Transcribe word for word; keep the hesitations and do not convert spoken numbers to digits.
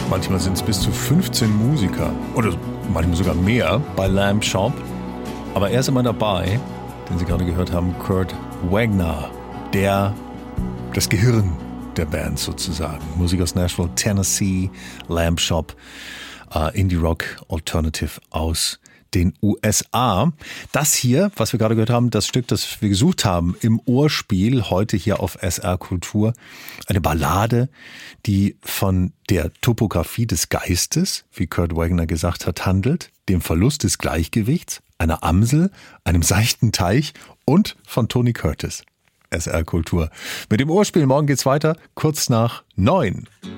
Manchmal sind es bis zu fünfzehn Musiker oder manchmal sogar mehr bei Lamb Shop. Aber er ist immer dabei, den Sie gerade gehört haben, Kurt Wagner, der, das Gehirn der Band sozusagen. Musik aus Nashville, Tennessee, Lamb Shop, uh, Indie Rock Alternative aus den U S A. Das hier, was wir gerade gehört haben, das Stück, das wir gesucht haben im Ohrspiel, heute hier auf S R Kultur, eine Ballade, die von der Topographie des Geistes, wie Kurt Wagner gesagt hat, handelt, dem Verlust des Gleichgewichts, einer Amsel, einem seichten Teich und von Tony Curtis. S R Kultur. Mit dem Ohrspiel, morgen geht's weiter, kurz nach neun.